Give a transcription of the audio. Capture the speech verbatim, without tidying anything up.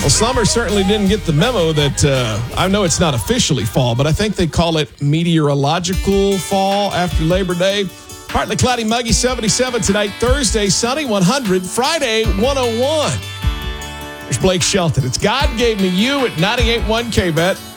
Well, summer certainly didn't get the memo that uh, I know it's not officially fall, but I think they call it meteorological fall after Labor Day. Partly cloudy, muggy, seventy-seven tonight. Thursday, sunny, one hundred. Friday, one oh one. There's Blake Shelton. It's God Gave Me You at ninety-eight point one K-Bet.